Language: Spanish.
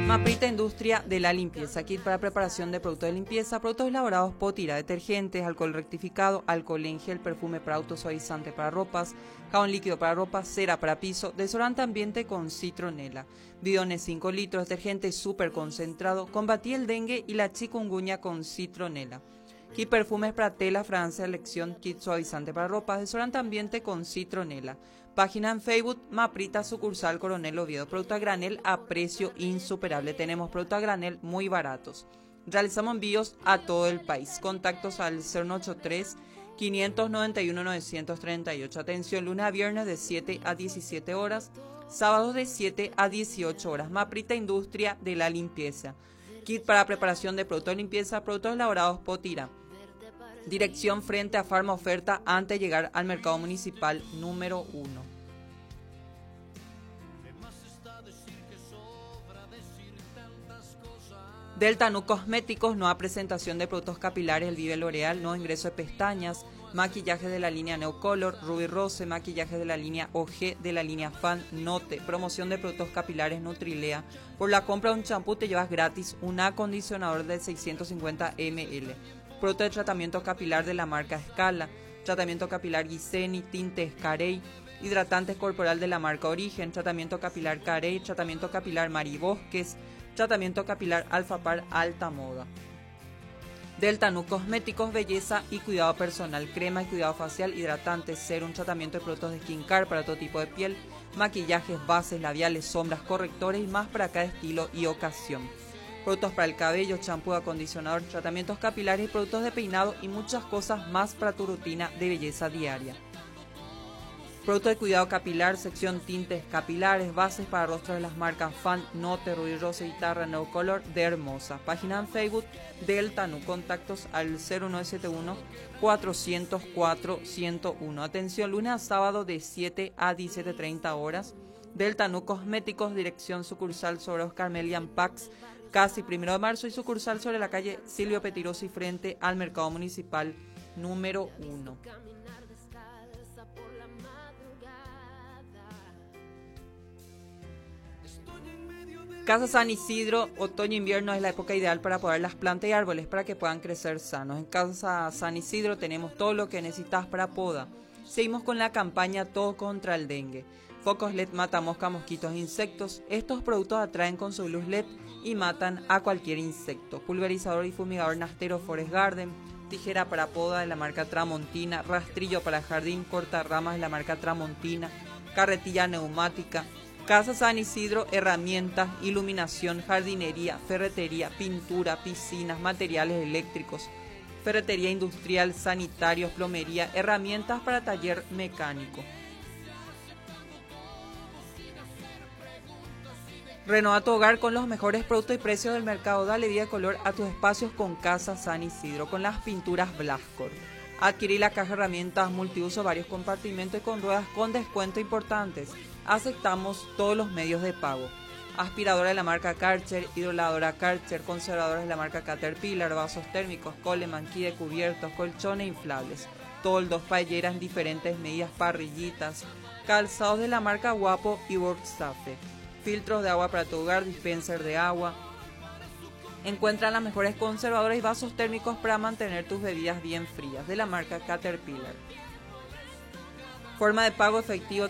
Maprita Industria de la Limpieza, kit para preparación de productos de limpieza, productos elaborados Potira, detergentes, alcohol rectificado, alcohol en gel, perfume para autos, suavizante para ropas, jabón líquido para ropa, cera para piso, desodorante ambiente con citronela, bidones 5 litros, detergente súper concentrado, combatí el dengue y la chikungunya con citronela. Kit perfumes para tela, fragancia de elección, kit suavizante para ropa, desodorante ambiente con citronela. Página en Facebook, Maprita, sucursal Coronel Oviedo. Producto a granel a precio insuperable. Tenemos productos a granel muy baratos. Realizamos envíos a todo el país. Contactos al 093-591-938. Atención, lunes a viernes de 7 a 17 horas. Sábados de 7 a 18 horas. Maprita Industria de la Limpieza. Kit para preparación de productos de limpieza, productos elaborados Potira. Dirección frente a Farma Oferta antes de llegar al mercado municipal número 1. Delta Nu Cosméticos, nueva presentación de productos capilares, el Vive L'Oreal, nuevo ingreso de pestañas, maquillaje de la línea Neocolor, Ruby Rose, maquillaje de la línea OG, de la línea Fan, Note, promoción de productos capilares Nutrilea. Por la compra de un champú te llevas gratis un acondicionador de 650 ml. Producto de tratamiento capilar de la marca Scala, tratamiento capilar Giseni, tintes Carey, hidratante corporal de la marca Origen, tratamiento capilar Carey, tratamiento capilar Maribosques, tratamiento capilar Alfapar Alta Moda. Delta Nu Cosméticos, belleza y cuidado personal, crema y cuidado facial, hidratantes, serum, tratamiento de productos de skincare para todo tipo de piel, maquillajes, bases, labiales, sombras, correctores y más para cada estilo y ocasión. Productos para el cabello, champú, acondicionador, tratamientos capilares y productos de peinado y muchas cosas más para tu rutina de belleza diaria. Productos de cuidado capilar, sección tintes capilares, bases para rostros de las marcas Fan, Note, Ruby Rose, Guitarra, No Color, de Hermosa. Página en Facebook, Delta Nu, contactos al 0971-404-101. Atención, lunes a sábado de 7 a 17:30 horas. Delta Nu Cosméticos, dirección sucursal sobre Oscar Melian Pax, casi 1 de marzo, y sucursal sobre la calle Silvio Petirosi frente al mercado municipal número 1. Casa San Isidro, otoño-invierno es la época ideal para podar las plantas y árboles para que puedan crecer sanos. En Casa San Isidro tenemos todo lo que necesitas para poda. Seguimos con la campaña Todo contra el dengue. Focos LED mata mosca, mosquitos e insectos. Estos productos atraen con su luz LED y matan a cualquier insecto. Pulverizador y fumigador Nastero Forest Garden. Tijera para poda de la marca Tramontina. Rastrillo para jardín, cortarramas de la marca Tramontina. Carretilla neumática. Casa San Isidro, herramientas, iluminación, jardinería, ferretería, pintura, piscinas, materiales eléctricos, ferretería industrial, sanitarios, plomería, herramientas para taller mecánico. Renueva tu hogar con los mejores productos y precios del mercado. Dale vida y color a tus espacios con Casa San Isidro, con las pinturas Blascor. Adquirí la caja de herramientas multiuso, varios compartimentos y con ruedas con descuento importantes. Aceptamos todos los medios de pago. Aspiradora de la marca Karcher, hidroladora Karcher, conservadores de la marca Caterpillar, vasos térmicos, Coleman, Kide, cubiertos, colchones inflables, toldos, paelleras en diferentes medidas, parrillitas, calzados de la marca Guapo y Worksafe, filtros de agua para tu hogar, dispenser de agua. Encuentra las mejores conservadoras y vasos térmicos para mantener tus bebidas bien frías de la marca Caterpillar. Forma de pago efectivo,